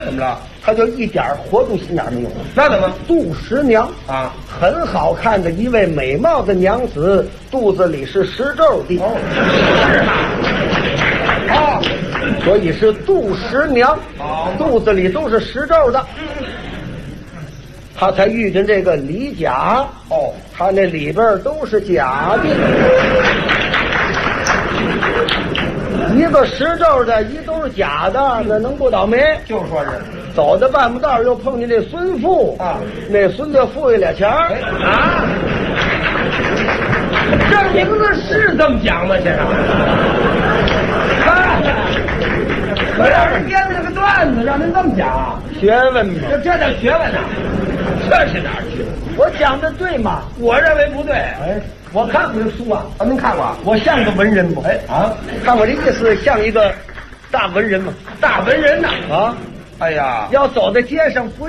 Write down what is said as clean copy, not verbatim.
怎么了？ 他就一点活动心眼没有。 那怎么？ 杜十娘啊， 很好看的一位美貌的娘子，肚子里是石皱的。 哦，是吗？哦， 所以是杜十娘。 哦， 肚子里都是石皱的。他才遇见这个李甲。 哦， 他那里边都是假的。一个石皱的，一都是假的，那能不倒霉？ 就说是走到半步道又碰见这孙富啊， 那孙子富裕俩钱儿。 啊，这名字是这么讲吗？先生，我要是编了个段子，让您这么讲， 学问嘛， 这叫学问呐？这是哪儿去？ 我讲的对吗？ 我认为不对。 哎，我看过这书啊， 您看过？ 我像个文人不？ 哎啊， 看我这意思像一个大文人吗？ 大文人呐！ 啊， 哎呀， 要走在街上不